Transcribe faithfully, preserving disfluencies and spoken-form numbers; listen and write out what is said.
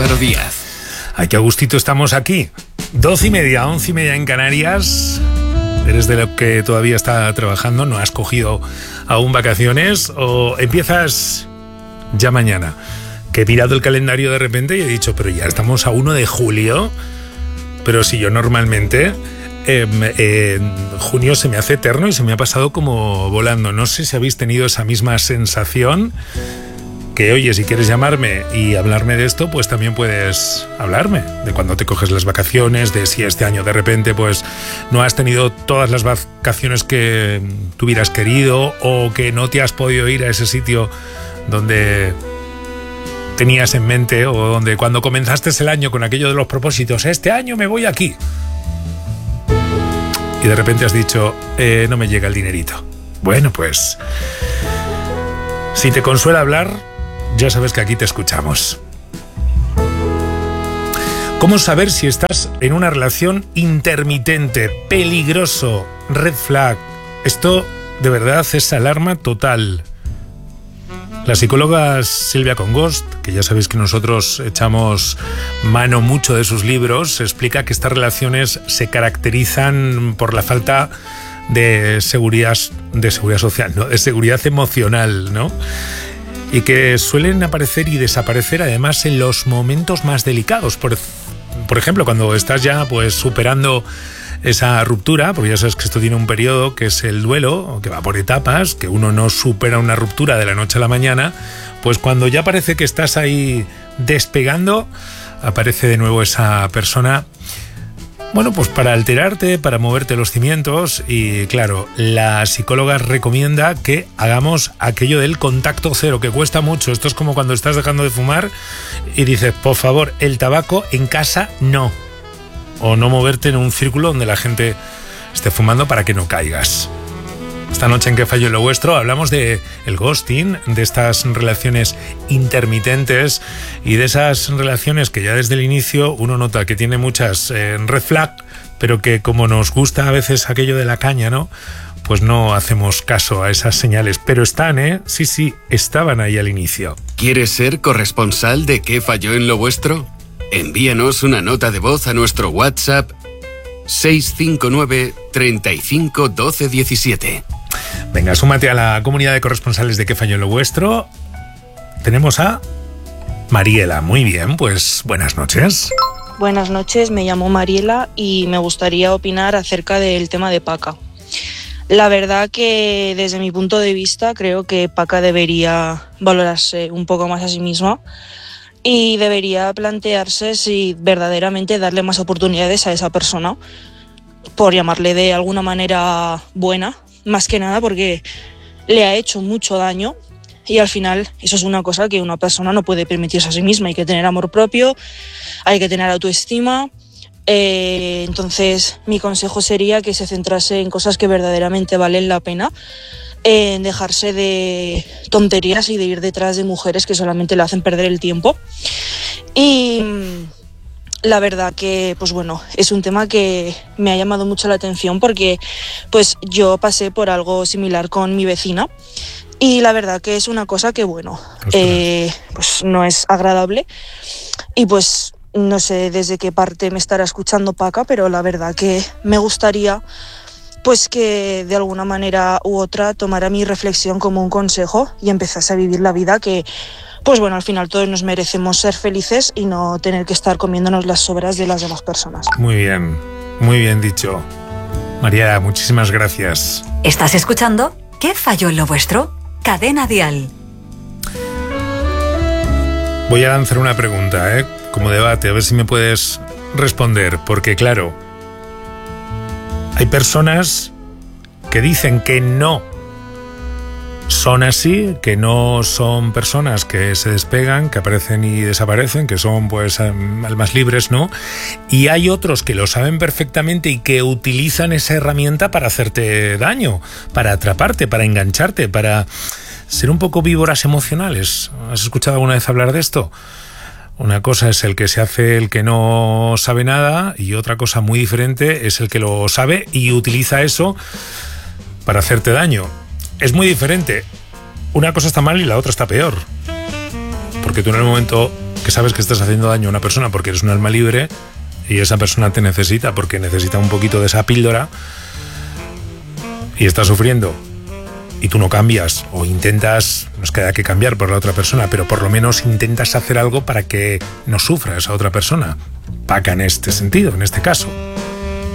Álvaro Díaz. Ay, qué a gustito estamos aquí. Doce y media, once y media en Canarias. ¿Eres de lo que todavía está trabajando? ¿No has cogido aún vacaciones? ¿O empiezas ya mañana? Que he mirado el calendario de repente y he dicho, pero ya estamos a uno de julio. Pero si yo normalmente... Eh, eh, junio se me hace eterno y se me ha pasado como volando. No sé si habéis tenido esa misma sensación. Que oye, si quieres llamarme y hablarme de esto, pues también puedes hablarme de cuando te coges las vacaciones, de si este año de repente pues no has tenido todas las vacaciones que tú hubieras querido, o que no te has podido ir a ese sitio donde tenías en mente, o donde cuando comenzaste el año con aquello de los propósitos, este año me voy aquí, y de repente has dicho, eh, no me llega el dinerito. Bueno, pues si te consuela hablar, ya sabes que aquí te escuchamos. ¿Cómo saber si estás en una relación intermitente? Peligroso, red flag. Esto de verdad es alarma total. La psicóloga Silvia Congost, que ya sabéis que nosotros echamos mano mucho de sus libros, explica que estas relaciones se caracterizan por la falta de seguridad, de seguridad social, ¿no? De seguridad emocional, ¿no? Y que suelen aparecer y desaparecer además en los momentos más delicados. Por, por ejemplo, cuando estás ya pues superando esa ruptura, porque ya sabes que esto tiene un periodo que es el duelo, que va por etapas, que uno no supera una ruptura de la noche a la mañana, pues cuando ya parece que estás ahí despegando, aparece de nuevo esa persona, bueno, pues para alterarte, para moverte los cimientos. Y claro, la psicóloga recomienda que hagamos aquello del contacto cero, que cuesta mucho. Esto es como cuando estás dejando de fumar y dices, por favor, el tabaco en casa no. O no moverte en un círculo donde la gente esté fumando para que no caigas. Esta noche en ¿Qué falló en lo vuestro? Hablamos de el ghosting, de estas relaciones intermitentes y de esas relaciones que ya desde el inicio uno nota que tiene muchas eh, red flag, pero que como nos gusta a veces aquello de la caña, ¿no? Pues no hacemos caso a esas señales. Pero están, ¿eh? Sí, sí, estaban ahí al inicio. ¿Quieres ser corresponsal de ¿Qué falló en lo vuestro? Envíanos una nota de voz a nuestro WhatsApp seis cinco nueve, treinta y cinco, doce, diecisiete. Venga, súmate a la comunidad de corresponsales de ¿Qué falló en lo vuestro? Tenemos a Mariela. Muy bien, pues buenas noches. Buenas noches, me llamo Mariela y me gustaría opinar acerca del tema de Paca. La verdad que desde mi punto de vista creo que Paca debería valorarse un poco más a sí misma y debería plantearse si verdaderamente darle más oportunidades a esa persona, por llamarle de alguna manera buena, más que nada porque le ha hecho mucho daño y al final eso es una cosa que una persona no puede permitirse a sí misma. Hay que tener amor propio, hay que tener autoestima. Eh, entonces mi consejo sería que se centrase en cosas que verdaderamente valen la pena, en dejarse de tonterías y de ir detrás de mujeres que solamente le hacen perder el tiempo. Y la verdad que, pues bueno, es un tema que me ha llamado mucho la atención porque pues yo pasé por algo similar con mi vecina y la verdad que es una cosa que, bueno, eh, pues no es agradable y pues no sé desde qué parte me estará escuchando Paca, pero la verdad que me gustaría pues que de alguna manera u otra tomara mi reflexión como un consejo y empezase a vivir la vida que, pues bueno, al final todos nos merecemos ser felices y no tener que estar comiéndonos las sobras de las demás personas. Muy bien, muy bien dicho. María, muchísimas gracias. ¿Estás escuchando? ¿Qué falló en lo vuestro? Cadena Dial. Voy a lanzar una pregunta, ¿eh? Como debate, a ver si me puedes responder, porque claro, hay personas que dicen que no son así, que no son personas que se despegan, que aparecen y desaparecen, que son pues almas libres, ¿no? Y hay otros que lo saben perfectamente y que utilizan esa herramienta para hacerte daño, para atraparte, para engancharte, para ser un poco víboras emocionales. ¿Has escuchado alguna vez hablar de esto? Una cosa es el que se hace el que no sabe nada y otra cosa muy diferente es el que lo sabe y utiliza eso para hacerte daño. Es muy diferente. Una cosa está mal y la otra está peor. Porque tú en el momento que sabes que estás haciendo daño a una persona porque eres un alma libre y esa persona te necesita porque necesita un poquito de esa píldora y está sufriendo y tú no cambias o intentas, no es que haya que cambiar por la otra persona, pero por lo menos intentas hacer algo para que no sufra esa otra persona. Paca en este sentido, en este caso.